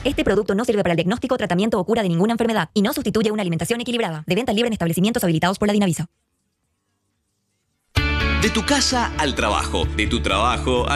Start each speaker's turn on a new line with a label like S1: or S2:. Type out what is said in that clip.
S1: Este producto no sirve para el diagnóstico, tratamiento o cura de ninguna enfermedad y no sustituye una alimentación equilibrada. De venta libre en establecimientos habilitados por la Dinavisa.
S2: De tu casa al trabajo, de tu trabajo